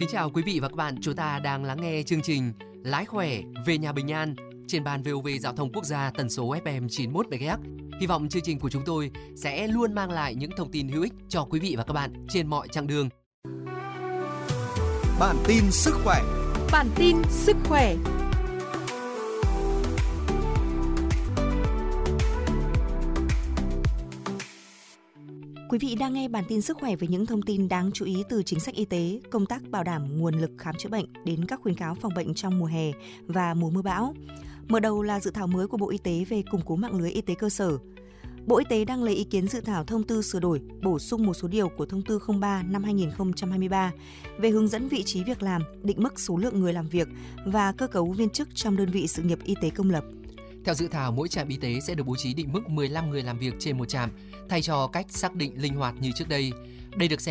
chào quý vị và các bạn, chúng ta đang lắng nghe chương trình Lái khỏe về nhà bình an trên ban VOV Giao thông Quốc gia tần số FM 91 MHz. Hy vọng chương trình của chúng tôi sẽ luôn mang lại những thông tin hữu ích cho quý vị và các bạn trên mọi chặng đường. Bản tin sức khỏe. Bản tin sức khỏe. Quý vị đang nghe bản tin sức khỏe với những thông tin đáng chú ý từ chính sách y tế, công tác bảo đảm nguồn lực khám chữa bệnh đến các khuyến cáo phòng bệnh trong mùa hè và mùa mưa bão. Mở đầu là dự thảo mới của Bộ Y tế về củng cố mạng lưới y tế cơ sở. Bộ Y tế đang lấy ý kiến dự thảo thông tư sửa đổi, bổ sung một số điều của thông tư 03 năm 2023 về hướng dẫn vị trí việc làm, định mức số lượng người làm việc và cơ cấu viên chức trong đơn vị sự nghiệp y tế công lập. Theo dự thảo, mỗi trạm y tế sẽ được bố trí định mức 15 người làm việc trên một trạm, thay cho cách xác định linh hoạt như trước đây. Đây được xem